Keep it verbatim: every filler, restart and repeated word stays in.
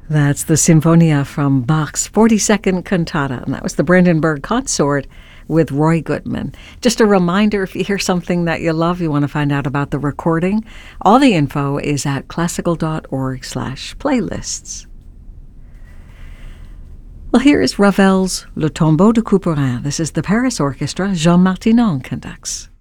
That's the Sinfonia from Bach's forty-second Cantata, and that was the Brandenburg Consort with Roy Goodman. Just a reminder, if you hear something that you love, you want to find out about the recording, all the info is at classical.org slash playlists. Well, here is Ravel's Le Tombeau de Couperin. This is the Paris Orchestra. Jean Martinon conducts.